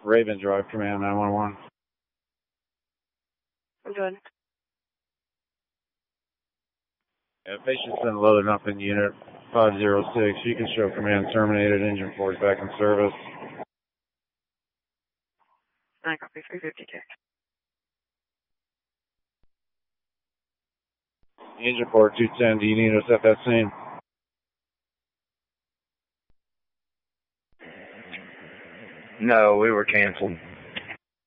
Raven Drive Command 911. I'm good. Yeah, patient's been loaded up in unit 506. You can show command terminated. Engine 4 is back in service. I copy 352. Engine 4 210, do you need us at that scene? No, we were canceled.